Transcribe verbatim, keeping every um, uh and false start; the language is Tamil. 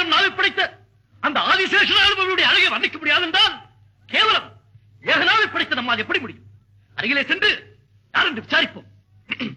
ஆயிரம் நாளை படைத்த அந்த ஆதிசேஷனுடைய அழகை வர்ணிக்க முடியாது என்றால் கேவலம் ஏக நாளை படைத்த நம்மால் எப்படி முடியும்? அருகிலே சென்று யார் என்று விசாரிப்போம்.